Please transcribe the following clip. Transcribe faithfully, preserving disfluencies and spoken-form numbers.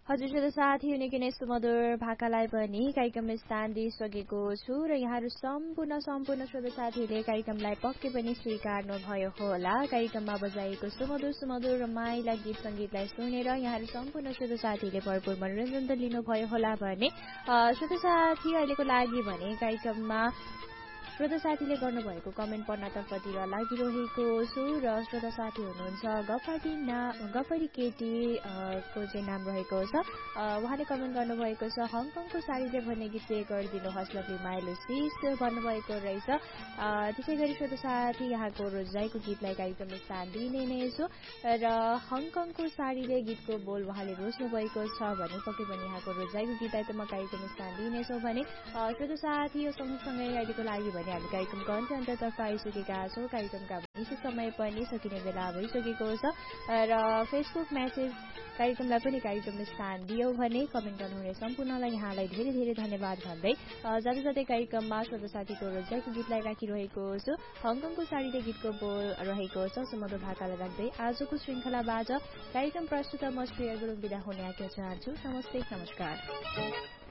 हजुर श्रोता साथी निकै नै सुमधुर भाकालाई पनि कार्यक्रममा स्थान दिइसकेको छु र यहाँहरू सम्पूर्ण सम्पूर्ण श्रोता साथीहरूले कार्यक्रमलाई पक्कै पनि स्वीकार्नु भयो होला। कार्यक्रममा बजाएको सुमधुर सुमधुर र माइला गीत सङ्गीतलाई सुनेर यहाँहरू सम्पूर्ण श्रोता साथीहरूले भरपूर मनोरञ्जन त लिनुभयो होला भने श्रोता साथी अहिलेको लागि भने कार्यक्रममा श्रोता साथीले गर्नुभएको कमेन्ट पढ्नतर्फतिर लागिरहेको छु र श्रोता साथी हुनुहुन्छ गफरी ना गफरी केटी को चाहिँ नाम रहेको छ। उहाँले कमेन्ट गर्नुभएको छ हङकङको साडीले भन्ने गीत प्ले गरिदिनुहोस् लभली माइलो सिस भन्नुभएको रहेछ। त्यसै गरी श्रोता साथी यहाँको रोजाइको गीतलाई कार्यक्रममा स्थान दिने नै छु र हङकङको साडीले गीतको बोल उहाँले रोज्नु भएको छ भने पक्कै पनि यहाँको रोजाइको गीतलाई त म कार्यक्रममा स्थान दिनेछु भने श्रोता साथी यो सँगसँगै अहिलेको लागि भने हामी कार्यक्रमको अन्त्य अन्ततर्फ आइसकेका छौँ। कार्यक्रमका निश्चित समय पनि सकिने बेला भइसकेको छ र फेसबुक म्यासेज कार्यक्रमलाई पनि कार्यक्रमले स्थान दियो भने कमेन्ट गर्नुहुने सम्पूर्णलाई यहाँलाई धेरै धेरै धन्यवाद भन्दै जाँदै जाँदै कार्यक्रममा श्रोता साथीको रोजाइको गीतलाई राखिरहेको छु। हङकङको साडीले गीतको बोल रहेको छ सुमधुर भाकालाई राख्दै आजको श्रृङ्खलाबाट कार्यक्रम प्रस्तुत म श्रेया गुरुङ बिदा हुने आज्ञा चाहन्छु। नमस्ते, नमस्कार।